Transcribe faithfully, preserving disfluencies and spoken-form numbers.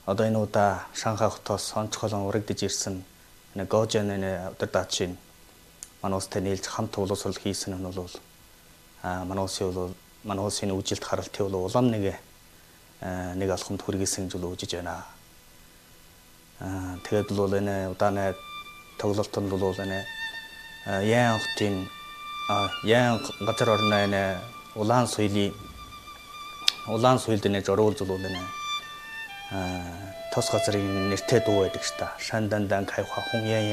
одоо энэ удаа Шанхай хотоос онцгойлон урагдж ирсэн нэг Гожин энэ удирдаачин манай улстай нийлж хамт боловсрол хийсэн нь бол а манай улсын бол манай улсын үжилт харалтын бол улам нэг нэг алхамд хүргэсэн зүйл үүжиж байна. Аа тэгээд бол энэ удааны тоглолтод бол энэ яан хотын яан газар орны энэ улаан соёлын улаан соёлд нэ журвал зүйл энэ тос газрын нэртэй дуу байдаг ш та. Шандандан кайха хүн яан